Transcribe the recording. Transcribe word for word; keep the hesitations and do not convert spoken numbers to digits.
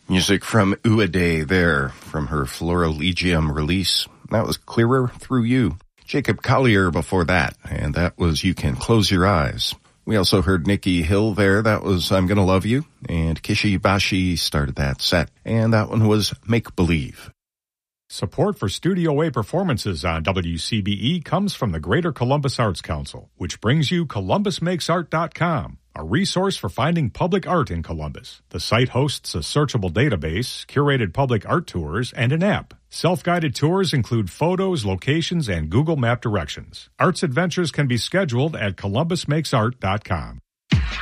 Music from Uade there, from her Florilegium release. That was Clearer Through You. Jacob Collier before that, and that was You Can Close Your Eyes. We also heard Nikki Hill there, that was I'm Gonna Love You, and Kishi Bashi started that set, and that one was Make Believe. Support for Studio A performances on W C B E comes from the Greater Columbus Arts Council, which brings you Columbus Makes Art dot com, a resource for finding public art in Columbus. The site hosts a searchable database, curated public art tours, and an app. Self-guided tours include photos, locations, and Google Map directions. Arts adventures can be scheduled at Columbus Makes Art dot com.